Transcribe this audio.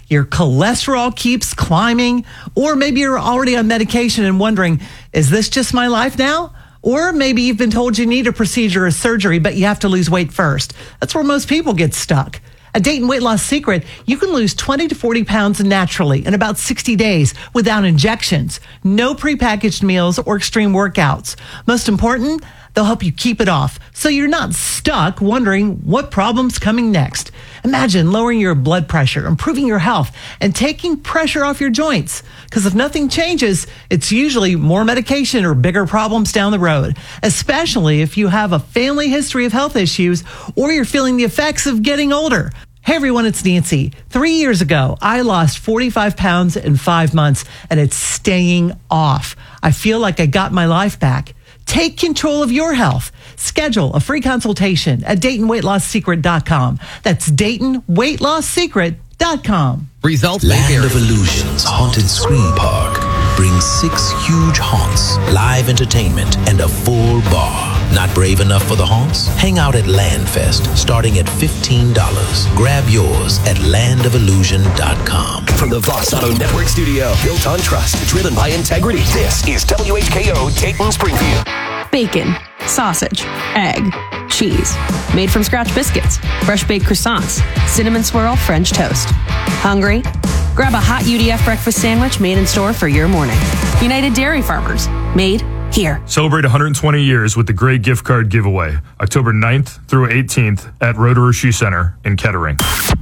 your cholesterol keeps climbing, or maybe you're already on medication and wondering, is this just my life now? Or maybe you've been told you need a procedure or surgery, but you have to lose weight first. That's where most people get stuck. At Dayton Weight Loss Secret, you can lose 20 to 40 pounds naturally in about 60 days without injections, no prepackaged meals or extreme workouts. Most important, they'll help you keep it off so you're not stuck wondering what problem's coming next. Imagine lowering your blood pressure, improving your health, and taking pressure off your joints. Because if nothing changes, it's usually more medication or bigger problems down the road, especially if you have a family history of health issues or you're feeling the effects of getting older. Hey everyone, it's Nancy. 3 years ago, I lost 45 pounds in 5 months, and it's staying off. I feel like I got my life back. Take control of your health. Schedule a free consultation at DaytonWeightLossSecret.com. That's DaytonWeightLossSecret.com. Results Land of Illusions Haunted Screen Park brings 6 huge haunts, live entertainment, and a full bar. Not brave enough for the haunts? Hang out at Landfest, starting at $15. Grab yours at landofillusion.com. From the Vox Auto Network studio, built on trust, driven by integrity, this is WHKO Dayton Springfield. Bacon, sausage, egg, cheese, made from scratch biscuits, fresh baked croissants, cinnamon swirl French toast. Hungry? Grab a hot UDF breakfast sandwich made in store for your morning. United Dairy Farmers, made here. Celebrate 120 years with the Great Gift Card Giveaway, October 9th through 18th at Rotorua Shoe Center in Kettering.